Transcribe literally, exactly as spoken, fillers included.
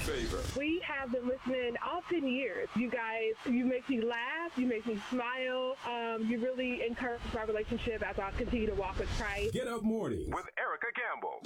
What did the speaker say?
favor. We have been listening all ten years. You guys, you make me laugh. You make me smile. Um, you really encourage my relationship as I continue to walk with Christ. Get Up Mornings with Erica Campbell.